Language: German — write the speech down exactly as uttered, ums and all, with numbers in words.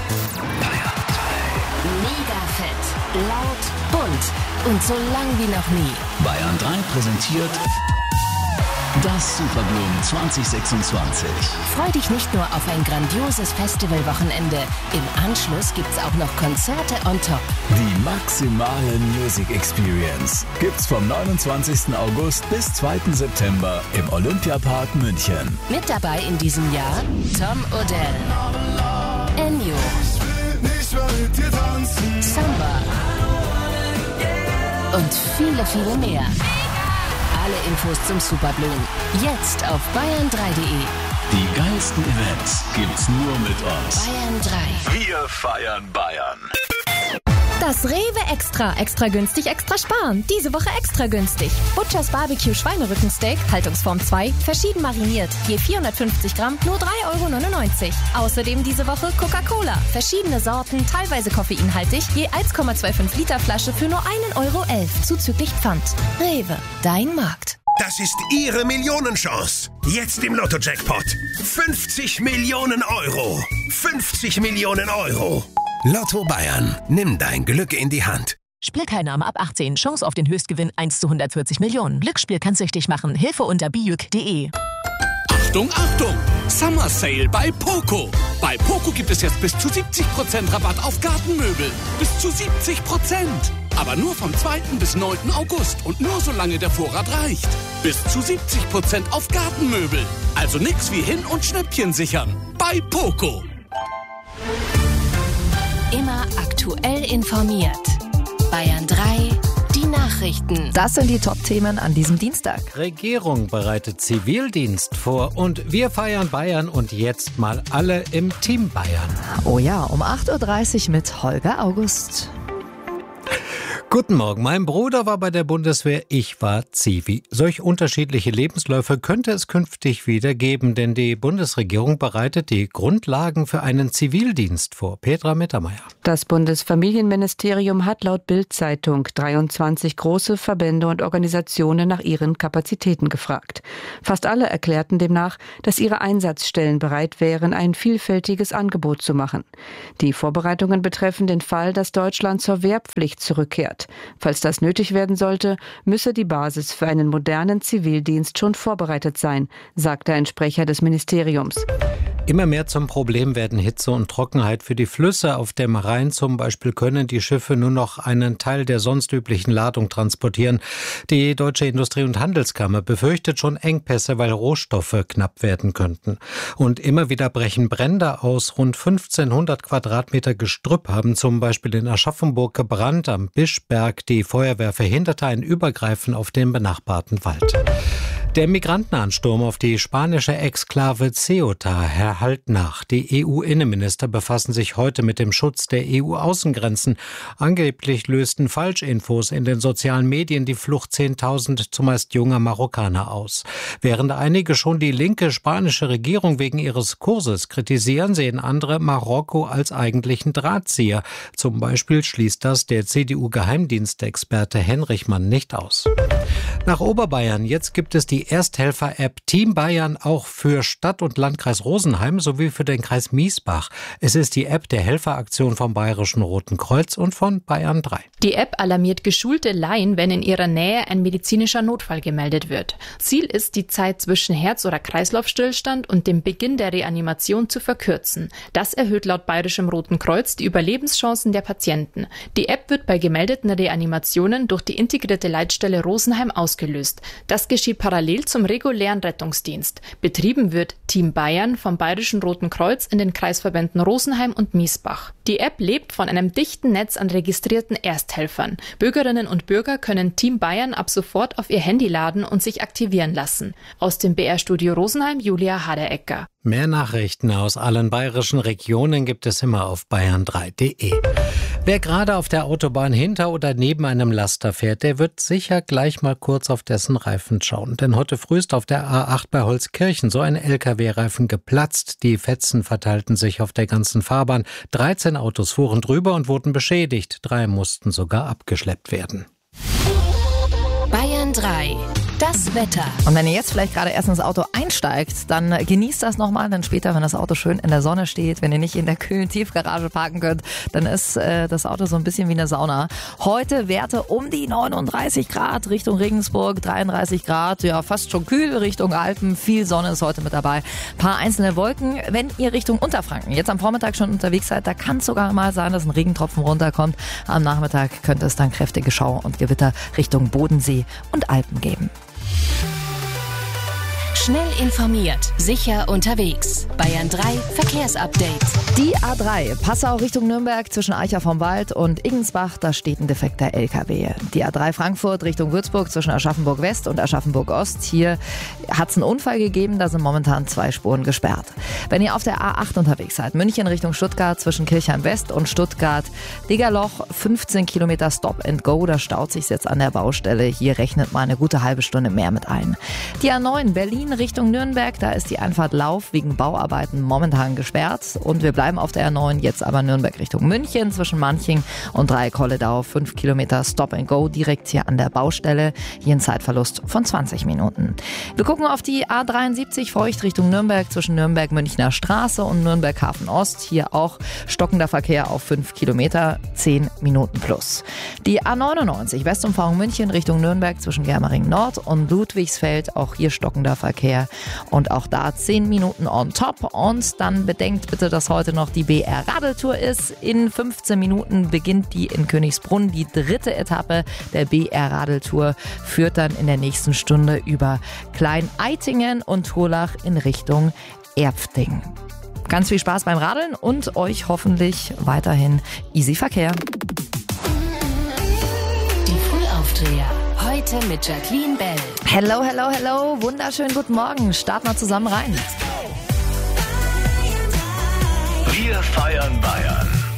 Mega fett, laut, bunt und so lang wie noch nie. Bayern drei präsentiert das Superblumen zwanzig sechsundzwanzig. Freu dich nicht nur auf ein grandioses Festivalwochenende. Im Anschluss gibt's auch noch Konzerte on top. Die maximale Music Experience gibt's vom neunundzwanzigsten August bis zweiten September im Olympiapark München. Mit dabei in diesem Jahr Tom Odell, Ennio, Samba und viele, viele mehr. Alle Infos zum Superblumen jetzt auf bayern drei punkt de. Die geilsten Events gibt's nur mit uns. Bayern drei. Wir feiern Bayern. Das Rewe Extra. Extra günstig, extra sparen. Diese Woche extra günstig. Butchers Barbecue Schweinerückensteak, Haltungsform zwei, verschieden mariniert. Je vierhundertfünfzig Gramm, nur drei Euro neunundneunzig. Außerdem diese Woche Coca-Cola. Verschiedene Sorten, teilweise koffeinhaltig, je eins Komma fünfundzwanzig Liter Flasche für nur ein Euro elf, zuzüglich Pfand. Rewe, dein Markt. Das ist Ihre Millionenchance. Jetzt im Lotto-Jackpot. fünfzig Millionen Euro. fünfzig Millionen Euro. Lotto Bayern. Nimm dein Glück in die Hand. Spielteilnahme ab achtzehn. Chance auf den Höchstgewinn eins zu hundertvierzig Millionen. Glücksspiel kann süchtig machen. Hilfe unter bijuk punkt de. Achtung, Achtung! Summer Sale bei Poco. Bei Poco gibt es jetzt bis zu siebzig Prozent Rabatt auf Gartenmöbel. Bis zu siebzig Prozent. Aber nur vom zweiten bis neunten August und nur solange der Vorrat reicht. Bis zu siebzig Prozent auf Gartenmöbel. Also nix wie hin und Schnäppchen sichern. Bei Poco. Immer aktuell informiert. Bayern drei, die Nachrichten. Das sind die Top-Themen an diesem Dienstag. Regierung bereitet Zivildienst vor und wir feiern Bayern und jetzt mal alle im Team Bayern. Oh ja, um acht Uhr dreißig mit Holger August. Guten Morgen, mein Bruder war bei der Bundeswehr, ich war Zivi. Solch unterschiedliche Lebensläufe könnte es künftig wieder geben, denn die Bundesregierung bereitet die Grundlagen für einen Zivildienst vor. Petra Mittermeier. Das Bundesfamilienministerium hat laut Bild-Zeitung dreiundzwanzig große Verbände und Organisationen nach ihren Kapazitäten gefragt. Fast alle erklärten demnach, dass ihre Einsatzstellen bereit wären, ein vielfältiges Angebot zu machen. Die Vorbereitungen betreffen den Fall, dass Deutschland zur Wehrpflicht zurückkehrt. Falls das nötig werden sollte, müsse die Basis für einen modernen Zivildienst schon vorbereitet sein, sagte ein Sprecher des Ministeriums. Immer mehr zum Problem werden Hitze und Trockenheit für die Flüsse. Auf dem Rhein zum Beispiel können die Schiffe nur noch einen Teil der sonst üblichen Ladung transportieren. Die Deutsche Industrie- und Handelskammer befürchtet schon Engpässe, weil Rohstoffe knapp werden könnten. Und immer wieder brechen Brände aus. Rund fünfzehnhundert Quadratmeter Gestrüpp haben zum Beispiel in Aschaffenburg gebrannt. Am Bischberg die Feuerwehr verhinderte ein Übergreifen auf den benachbarten Wald. Der Migrantenansturm auf die spanische Exklave Ceuta hallt nach. Die E U-Innenminister befassen sich heute mit dem Schutz der E U-Außengrenzen. Angeblich lösten Falschinfos in den sozialen Medien die Flucht zehntausend zumeist junger Marokkaner aus. Während einige schon die linke spanische Regierung wegen ihres Kurses kritisieren, sehen andere Marokko als eigentlichen Drahtzieher. Zum Beispiel schließt das der C D U-Geheimdienstexperte Henrichmann nicht aus. Nach Oberbayern, jetzt gibt es die Ersthelfer-App Team Bayern auch für Stadt- und Landkreis Rosenheim sowie für den Kreis Miesbach. Es ist die App der Helferaktion vom Bayerischen Roten Kreuz und von Bayern drei. Die App alarmiert geschulte Laien, wenn in ihrer Nähe ein medizinischer Notfall gemeldet wird. Ziel ist, die Zeit zwischen Herz- oder Kreislaufstillstand und dem Beginn der Reanimation zu verkürzen. Das erhöht laut Bayerischem Roten Kreuz die Überlebenschancen der Patienten. Die App wird bei gemeldeten Reanimationen durch die integrierte Leitstelle Rosenheim ausgelöst. Das geschieht parallel zum regulären Rettungsdienst. Betrieben wird Team Bayern vom Bayerischen Roten Kreuz in den Kreisverbänden Rosenheim und Miesbach. Die App lebt von einem dichten Netz an registrierten Ersthelfern. Bürgerinnen und Bürger können Team Bayern ab sofort auf ihr Handy laden und sich aktivieren lassen. Aus dem B R-Studio Rosenheim, Julia Haderecker. Mehr Nachrichten aus allen bayerischen Regionen gibt es immer auf bayern drei punkt de. Wer gerade auf der Autobahn hinter oder neben einem Laster fährt, der wird sicher gleich mal kurz auf dessen Reifen schauen. Denn heute früh ist auf der A acht bei Holzkirchen so ein L K W-Reifen geplatzt. Die Fetzen verteilten sich auf der ganzen Fahrbahn. dreizehn Autos fuhren drüber und wurden beschädigt. Drei mussten sogar abgeschleppt werden. Bayern drei. Das Wetter. Und wenn ihr jetzt vielleicht gerade erst ins Auto einsteigt, dann genießt das nochmal. Dann später, wenn das Auto schön in der Sonne steht, wenn ihr nicht in der kühlen Tiefgarage parken könnt, dann ist äh, das Auto so ein bisschen wie eine Sauna. Heute Werte um die neununddreißig Grad Richtung Regensburg, dreiunddreißig Grad, ja fast schon kühl Richtung Alpen. Viel Sonne ist heute mit dabei. Ein paar einzelne Wolken. Wenn ihr Richtung Unterfranken jetzt am Vormittag schon unterwegs seid, da kann es sogar mal sein, dass ein Regentropfen runterkommt. Am Nachmittag könnte es dann kräftige Schauer und Gewitter Richtung Bodensee und Alpen geben. Schnell informiert, sicher unterwegs. Bayern drei Verkehrsupdate. Die A drei, Passau Richtung Nürnberg zwischen Eicher vom Wald und Iggensbach, da steht ein defekter L K W. Die A drei Frankfurt Richtung Würzburg zwischen Aschaffenburg West und Aschaffenburg Ost. Hier hat es einen Unfall gegeben, da sind momentan zwei Spuren gesperrt. Wenn ihr auf der A acht unterwegs seid, München Richtung Stuttgart zwischen Kirchheim West und Stuttgart Degerloch, fünfzehn Kilometer Stop and Go, da staut sich jetzt an der Baustelle. Hier rechnet mal eine gute halbe Stunde mehr mit ein. Die A neun Berlin Richtung Nürnberg, da ist die Einfahrt Lauf wegen Bauarbeiten momentan gesperrt. Und wir bleiben auf der A neun, jetzt aber Nürnberg Richtung München zwischen Manching und Dreieck-Holledau. fünf Kilometer Stop and Go direkt hier an der Baustelle. Hier ein Zeitverlust von zwanzig Minuten. Wir gucken auf die A dreiundsiebzig Feucht Richtung Nürnberg zwischen Nürnberg-Münchner Straße und Nürnberg-Hafen Ost. Hier auch stockender Verkehr auf fünf Kilometer, zehn Minuten plus. Die A neunundneunzig Westumfahrung München Richtung Nürnberg zwischen Germering Nord und Ludwigsfeld. Auch hier stockender Verkehr. Und auch da zehn Minuten on top. Und dann bedenkt bitte, dass heute noch die B R-Radeltour ist. In fünfzehn Minuten beginnt die in Königsbrunn. Die dritte Etappe der B R-Radeltour führt dann in der nächsten Stunde über Klein-Eitingen und Hurlach in Richtung Erpfting. Ganz viel Spaß beim Radeln und euch hoffentlich weiterhin easy Verkehr. Die Frühaufdreher. Heute mit Jacqueline Bell. Hello, hello, hello. Wunderschönen guten Morgen. Starten wir zusammen rein. Wir feiern Bayern.